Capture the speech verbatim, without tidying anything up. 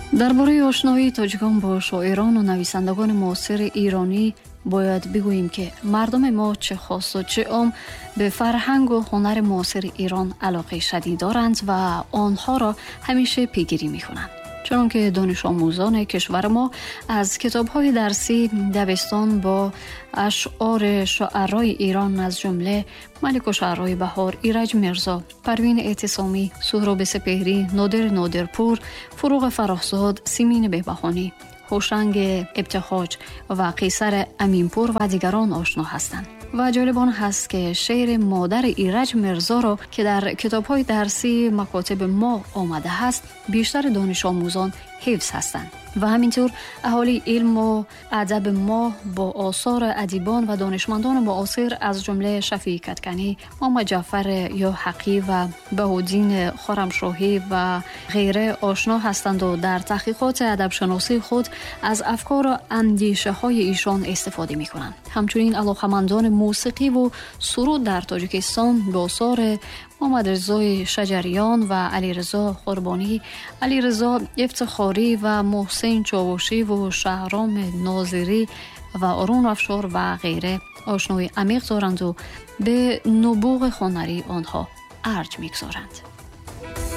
درباره آشنایی تاجیکان با شاعران و نویسندگان معاصر ایرانی باید بگوییم که مردم ما چه خاص و چه عام به فرهنگ و هنر معاصر ایران علاقه شدید دارند و آنها را همیشه پیگیری می کنند. چون که دانش آموزان کشور ما از کتاب‌های درسی دبستان با اشعار شاعرای ایران از جمله ملک الشعرای بهار، ایرج میرزا، پروین اعتصامی، سهراب سپهری، نادر نادرپور، فروغ فرخزاد، سیمین بهبهانی، هوشنگ ابتهاج و قیصر امینپور و دیگران آشنا هستند. و جالب آن هست که شعر مادر ایرج میرزا را که در کتاب‌های درسی مکاتب ما آمده است بیشتر دانش آموزان حفظ هستند و همینطور اهالی علم و ادب ما با آثار ادیبان و دانشمندان معاصر از جمله شفیع کدکنی، محمد جعفر یاحقی و بهاءالدین خرمشاهی و غیره آشنا هستند و در تحقیقات ادب شناسی خود از افکار و اندیشه های ایشان استفاده می کنند. همچنین علاقمندان موسیقی و سرود در تاجیکستان با آثار محمد رضا شجریان و علیرضا قربانی، علیرضا افتخاری و محسن چاوشی و شهرام ناظری و آرون افشار و غیره آشنایی عمیق دارند و به نبوغ هنری آنها ارج می‌گذارند.